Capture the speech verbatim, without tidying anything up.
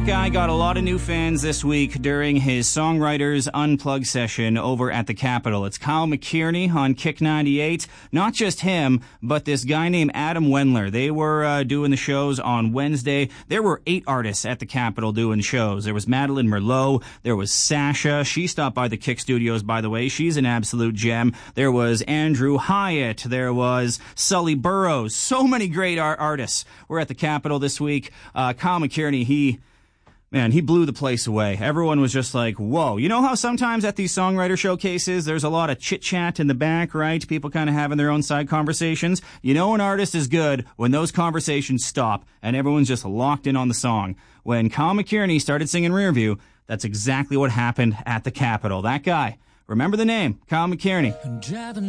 That guy got a lot of new fans this week during his Songwriters Unplugged session over at the Capitol. It's Kyle McKierney on Kick ninety-eight. Not just him, but this guy named Adam Wendler. They were uh, doing the shows on Wednesday. There were eight artists at the Capitol doing shows. There was Madeline Merlot. There was Sasha. She stopped by the Kick Studios, by the way. She's an absolute gem. There was Andrew Hyatt. There was Sully Burrows. So many great art- artists were at the Capitol this week. Uh, Kyle McKierney, he... Man, he blew the place away. Everyone was just like, whoa. You know how sometimes at these songwriter showcases, there's a lot of chit-chat in the back, right? People kind of having their own side conversations. You know an artist is good when those conversations stop and everyone's just locked in on the song. When Kyle McKierney started singing Rearview, that's exactly what happened at the Capitol. That guy, remember the name, Kyle McKierney.